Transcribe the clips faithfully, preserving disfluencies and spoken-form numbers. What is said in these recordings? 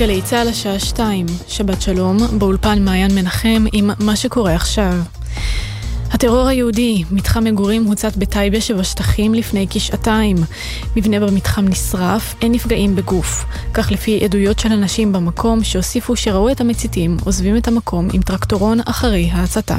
גלי צהל השעה שתיים, שבת שלום, באולפן מעיין מנחם עם מה שקורה עכשיו. הטרור היהודי, מתחם מגורים הוצת בטייבה שבשטחים לפני כשעתיים. מבנה במתחם נשרף, אין נפגעים בגוף. כך לפי עדויות של אנשים במקום שהוסיפו שראו את המציתים, עוזבים את המקום עם טרקטורון אחרי ההצתה.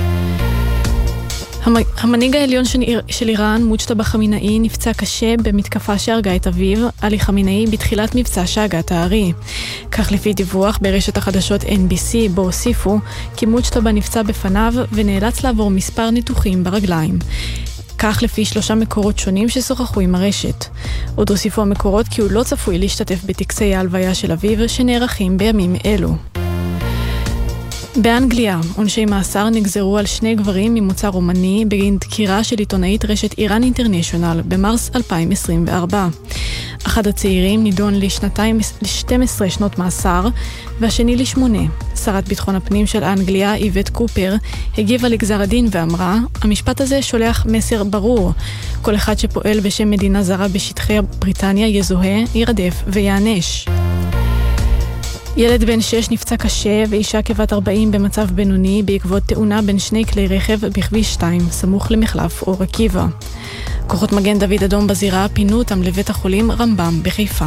המנהיג העליון של איראן, מוג'טבא חמינאי, נפצע קשה במתקפה שהרגה את אביו, עלי חמינאי, בתחילת מבצע שאגת הארי. כך לפי דיווח ברשת החדשות אן בי סי, בו הוסיפו כי מוג'טבא נפצע בפניו ונאלץ לעבור מספר ניתוחים ברגליים. כך לפי שלושה מקורות שונים ששוחחו עם הרשת. עוד הוסיפו המקורות כי הוא לא צפוי להשתתף בטקסי ההלוויה של אביו שנערכים בימים אלו. באנגליה, עונשי מאסר נגזרו על שני גברים ממוצא רומני בגין דקירה של עיתונאית רשת איראן אינטרנשיונל במרס אלפיים עשרים וארבע. אחד הצעירים נידון לשנתיים, ל-שתים עשרה שנות מאסר, והשני לשמונה. שרת ביטחון הפנים של אנגליה, איבט קופר, הגיבה לגזר הדין ואמרה, המשפט הזה שולח מסר ברור. כל אחד שפועל בשם מדינה זרה בשטחי בריטניה יזוהה, ירדף ויענש. ילד בן שש נפצע קשה ואישה כבת ארבעים במצב בינוני בעקבות תאונה בין שני כלי רכב בכביש שתיים, סמוך למחלף אור עקיבא. כוחות מגן דוד אדום בזירה פינו אותם לבית החולים רמב"ם בחיפה.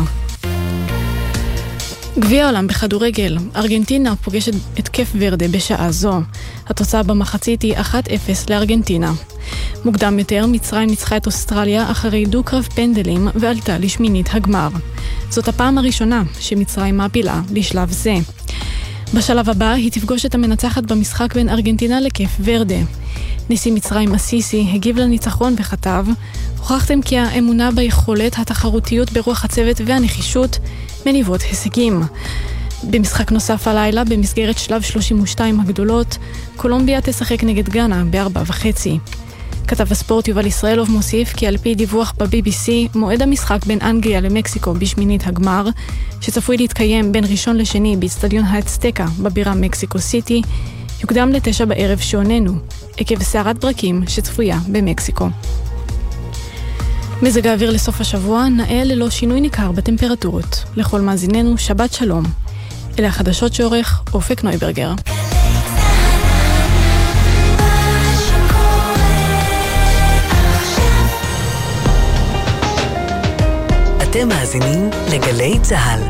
גביע העולם בכדורגל, ארגנטינה פוגשת את קייפ ורדה בשעה זו. התוצאה במחצית היא אחת אפס לארגנטינה. מוקדם יותר, מצרים ניצחה את אוסטרליה אחרי דו-קרב פנדלים ועלתה לשמינית הגמר. זאת הפעם הראשונה שמצרים מעפילה לשלב זה. בשלב הבא היא תפגוש את המנצחת במשחק בין ארגנטינה לקייפ ורדה. נשיא מצרים אסיסי הגיב לניצחון וכתב, הוכחתם כי האמונה ביכולת, התחרותיות ברוח הצוות והנחישות מניבות הישגים. במשחק נוסף הלילה, במסגרת שלב שלושים ושתיים הגדולות, קולומביה תשחק נגד גאנה בארבע וחצי. כתב הספורט יובל ישראלוב מוסיף כי על פי דיווח ב-בי בי סי, מועד המשחק בין אנגליה למקסיקו בשמינית הגמר, שצפוי להתקיים בין ראשון לשני באצטדיון האצטקה בבירה מקסיקו סיטי, יוקדם לתשע בערב שעוננו, עקב סערת ברקים שצפויה במקסיקו. מזג האוויר לסוף השבוע נאה ללא שינוי ניכר בטמפרטורות. לכל מאזיננו, שבת שלום. אלה החדשות שעורך אופק נויברגר. אתם מאזינים לגלי צהל.